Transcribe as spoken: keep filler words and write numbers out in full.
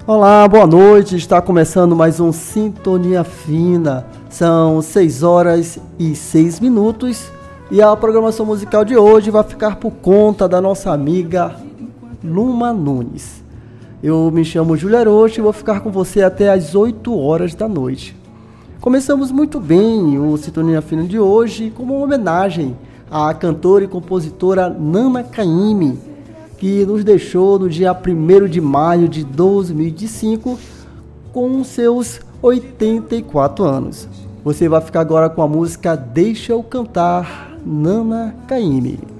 Olá, boa noite. Está começando mais um Sintonia Fina. São seis horas e seis minutos e a programação musical de hoje vai ficar por conta da nossa amiga Luma Nunes. Eu me chamo Júlia Rocha e vou ficar com você até às oito horas da noite. Começamos muito bem o Sintonia Fina de hoje com uma homenagem à cantora e compositora Nana Caymmi, que nos deixou no dia primeiro de maio de dois mil e cinco com seus oitenta e quatro anos. Você vai ficar agora com a música Deixa Eu Cantar, Nana Caymmi.